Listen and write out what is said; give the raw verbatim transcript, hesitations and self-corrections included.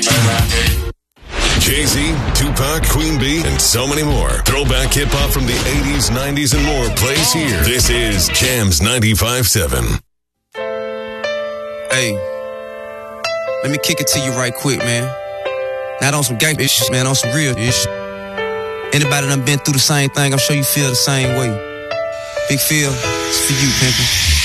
Jay-Z, Tupac, Queen Bee, and so many more. Throwback hip-hop from the eighties, nineties, and more plays here. This is Jams ninety-five point seven. Hey, let me kick it to you right quick, man. Not on some gang issues, man, on some real issues. Anybody done been through the same thing, I'm sure you feel the same way. Big Phil, it's for you, pimpin'.